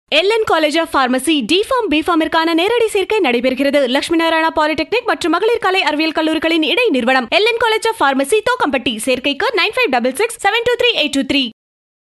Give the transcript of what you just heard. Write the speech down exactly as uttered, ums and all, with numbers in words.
LN college of pharmacy D form B ஃபார்மிற்கான நேரடி சேர்க்கை நடைபெறுகிறது. லட்சுமி நாராயணா பாலிடெக்னிக் மற்றும் மகளிர் கலை அறிவியல் கல்லூரிகளின் இடை நிறுவனம் LN college of pharmacy Thokkampatti. சேர்க்கைக்கு nine five six six seven two three eight two three.